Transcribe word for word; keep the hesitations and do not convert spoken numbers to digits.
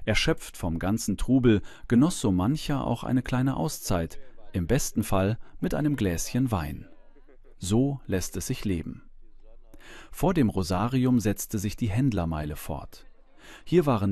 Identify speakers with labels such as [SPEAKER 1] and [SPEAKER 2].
[SPEAKER 1] Erschöpft vom ganzen Trubel genoss so mancher auch eine kleine Auszeit, im besten Fall mit einem Gläschen Wein. So lässt es sich leben. Vor dem Rosarium setzte sich die Händlermeile fort. Hier waren